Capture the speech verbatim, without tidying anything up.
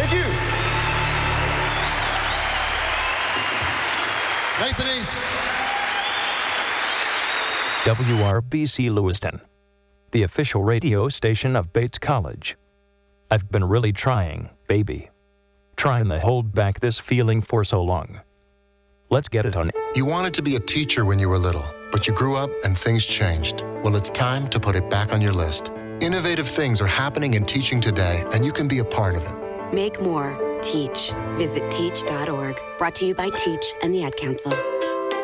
Thank you. Nathan East. W R B C Lewiston, the official radio station of Bates College. I've been really trying, baby. Trying to hold back this feeling for so long. Let's get it on. You wanted to be a teacher when you were little, but you grew up and things changed. Well, it's time to put it back on your list. Innovative things are happening in teaching today, and you can be a part of it. Make more. Teach. Visit teach dot org. Brought to you by Teach and the Ad Council.